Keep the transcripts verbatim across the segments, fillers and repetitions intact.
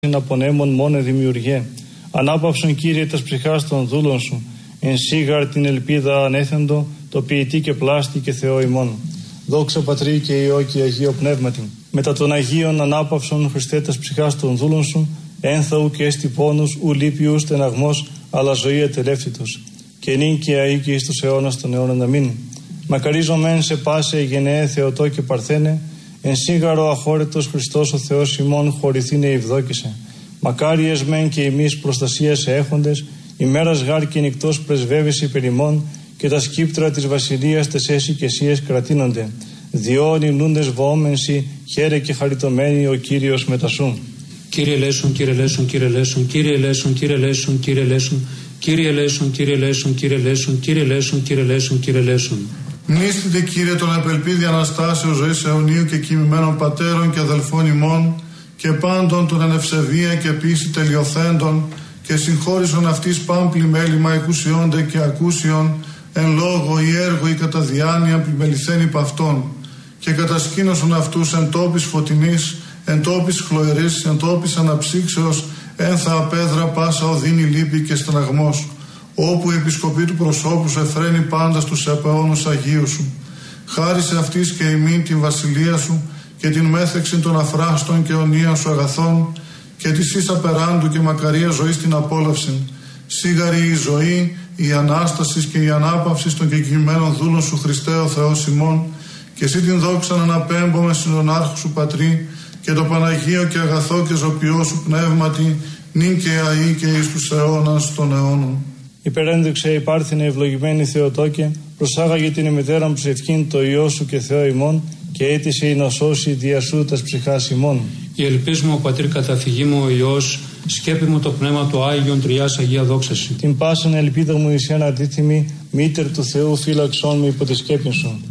είναι απονέμων μόνε δημιουργέ. Ανάπαυσον, Κύριε, τας ψυχάς των δούλων σου, εν σίγαρ την ελπίδα ανέθεντο, το ποιητή και πλάστη και Θεό ημών. Δόξα Πατρί και Υιό και Αγίο Πνεύματι. Μετά των Αγίων ανάπαυσον, Χριστέ, τας ψυχάς των δούλων σου, ένθαου και έστι πόνους, ου λύπη ου στεναγμός, αλλά ζωή ατελεύθυτος. Και νυν και αεί και εις τους αιώνας των αιώνων. Αμήν. Μακαρίζομεν σε πάσε γενναίε Θεοτό και Παρθένε, εν σίγαρο αχώρετος Χριστός ο Θεός ημών χωρηθήνε ευδόκησε. Μακάριες μεν και ημείς προστασία σε έχοντες, ημέρας γάρ και νυκτός πρεσβεύεσαι υπερ ημών, και τα σκύπτρα της βασιλείας τες έσυ και εσίες κρατείνονται. Διόν υμνούντες βοόμενσι, χαίρε και χαριτωμένοι ο Κύριος μετασού. Κύριε ελέησον, Κύριε ελέησον, Κύριε ελέησον, Κύριε ελέησον, Κύριε ελέησον, Κύριε ελέησον, Κύριε ελέησον, Κύριε ελέησον, Κύριε ελέησον, Κύριε ελέησον, Κύριε ελέησον, Κύριε ελέησον. Μνήστητε, Κύριε, τον απελπίδη Αναστάσεως ζωής αιωνίου και κοιμημένων πατέρων και αδελφών ημών, και πάντων των εν ευσεβία και πίστη τελειοθέντων, και συγχώρησον αυτής πάμπλη μέλημα εκουσιόνται και ακούσιον, εν λόγω ή έργο ή κατά διάνοια πλημεληθέν υπ' αυτών, και κατασκήνωσον αυτούς εν τόπης φωτεινής, εν τόπης χλωερής, εν τόπης αναψύξεως, ένθα απέδρα πάσα οδύνη λύπη και στραγμός, όπου η επισκοπή του προσώπου σου εφραίνει πάντα στους επαώνους Αγίου σου. Χάρισε αυτής και ημίν την βασιλεία σου και την μέθεξη των αφράστων και αιωνίων σου αγαθών, και της ίσα περάντου και μακαρία ζωή στην απόλαυση. Σίγαρη η ζωή, η Ανάσταση και η ανάπαυση των κεκοιμημένων δούλων σου, Χριστέ ο Θεός ημών, και εσύ την δόξα να αναπέμπομαι στον άρχου σου Πατρί, και το Παναγίο και αγαθό και ζωπιό σου πνεύματι, νυν και αεί και εις τους αιώνας των αιώνων. Υπερένδειξε η πάρθινε ευλογημένη Θεοτόκε, προσάγαγε την ημετέραν ψευκήν το Υιό σου και Θεό ημών, και αίτησε η να σώσει δια σου τας ψυχάς ημών. Η ελπίς μου, ο Πατήρ καταφυγή μου, ο Υιός, σκέπη μου το πνεύμα του Άγιον Τριάς Αγία δόξαση. Την πάσαν ελπίδα μου εις ένα αντίθυμη, μήτερ του Θεού φύλαξόν με υπό τη σκέπη σου.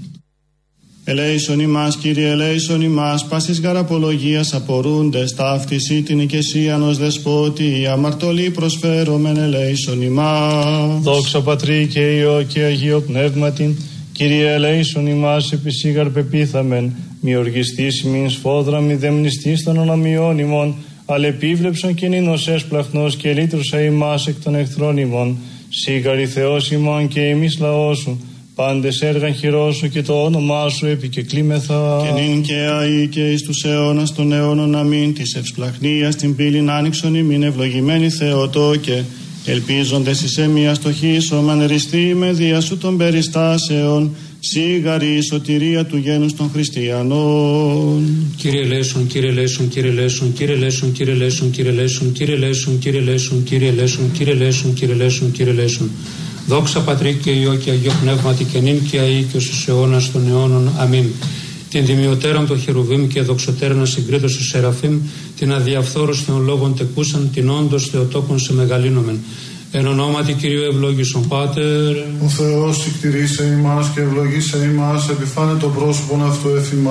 Ελέησον ημάς, Κύριε, ελέησον ημάς, πάσης γαραπολογίας απορούντες, ταύτιση την οικεσίαν ως δεσπότη, αμαρτωλή προσφέρομεν, ελέησον ημάς. Δόξα Πατρί και Υιό και Αγίο Πνεύματι, Κύριε, ελέησον ημάς, επισήγαρ πεπίθαμεν, μη οργιστής ημίν σφόδρα, μη δεμνιστής των ονομιών ημών, αλλά επίβλεψον και νύνος έσπλαχνος και λύτρουσα ημάς εκ των εχθρών ημών, σίγαρη Θεός ημών και εμείς λαός σου, πάντες έργαν χειρός σου και το όνομά σου επικεκλήμεθα. Και νυν και αεί και εις τους αιώνας των αιώνων. Αμήν. Της ευσπλαχνίας την πύλην άνοιξον ημίν, ευλογημένη Θεοτόκε, ελπίζοντες εις εμία στοχίσομεν, ριστή με δια σου των περιστάσεων, σίγαρη η σωτηρία του γένους των χριστιανών. Κύριε ελέησον, Κύριε ελέησον, Κύριε ελέησον, Κύριε ελέησον, Κύριε ελέησον, Κύριε ελέησον, Κύριε ελέησον, Κύριε ελέησον, Κύριε ελέησον, Κύριε ελέησον, Κύριε ελέησον, Κύριε ελέησον. Δόξα Πατρί και Υιό και Αγίο Πνεύματι, και νυν και αεί και στους αιώνας των αιώνων. Αμήν. Την τιμιωτέραν των χερουβίμ και δοξωτέραν ασυγκρίτως του Σεραφείμ, την αδιαφθόρους των λόγων τεκούσαν, την όντως Θεοτόκον σε μεγαλύνομεν. Εν ονόματι Κυρίου ευλόγησον Πάτερ. Ο Θεός συκτηρίσε ημάς και ευλογήσε ημάς, επιφάνε το πρόσωπον αυτού εφ' ημάς.